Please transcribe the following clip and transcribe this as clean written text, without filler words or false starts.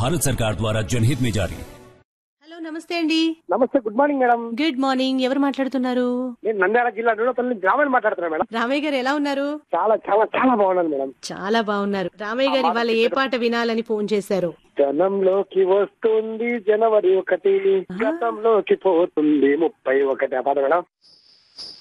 भारत सरकार द्वारा जनहित में जारी। హలో నమస్తే అండి. నమస్తే, good morning madam. Good morning. ఎవరు మాట్లాడుతున్నారు? నేను నంద్యాల జిల్లా నూనెపల్లి గ్రామీణ మాట్లాడుతున్నా మేడం. రామయ్య గారు ఎలా ఉన్నారు? చాలా చాలా చాలా బాగున్నాను మేడం. చాలా బాగున్నారు. రామయ్య గారు ఇవాళ ఏ పాట వినాలని ఫోన్ చేశారు? జనంలోకి వస్తుంది జనవరి 1, గతంలోకి పోతుంది 31 ఆ పాట మేడం.